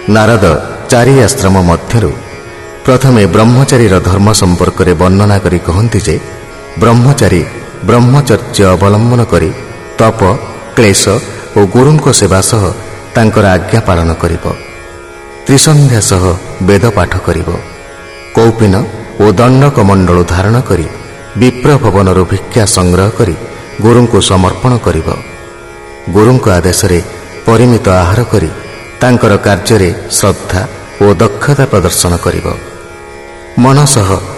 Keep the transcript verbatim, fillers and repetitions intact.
ନାରଦ ଚାରି ଆଶ୍ରମ ମଧ୍ୟରୁ ପ୍ରଥମେ ବ୍ରହ୍ମଚାରୀର ଧର୍ମ ସମ୍ପର୍କରେ ବର୍ଣ୍ଣନା କରି କହନ୍ତି ଯେ ବ୍ରହ୍ମଚାରୀ ବ୍ରହ୍ମଚର୍ଯ୍ୟ ଅବଲମ୍ବନ କରି ତପ, କ୍ଲେଶ ଓ ଗୁରୁଙ୍କ ସେବା ସହ ତାଙ୍କର ଆଜ୍ଞା ପାଳନ କରିବ। ତ୍ରିସନ୍ଧ୍ୟା ସହ ବେଦ ପାଠ କରିବ। କୌପିନ ଓ ଦଣ୍ଡକମଣ୍ଡଳ ଧାରଣ କରି ବିପ୍ର ଭବନରୁ ଭିକ୍ଷା ସଂଗ୍ରହ କରି ଗୁରୁଙ୍କୁ ସମର୍ପଣ କରିବ। ଗୁରୁଙ୍କ ଆଦେଶରେ ପରିମିତ ଆହାର କରି ତାଙ୍କର କାର୍ଯ୍ୟରେ ଶ୍ରଦ୍ଧା ଓ ଦକ୍ଷତା ପ୍ରଦର୍ଶନ କରିବ। ମନ ସହ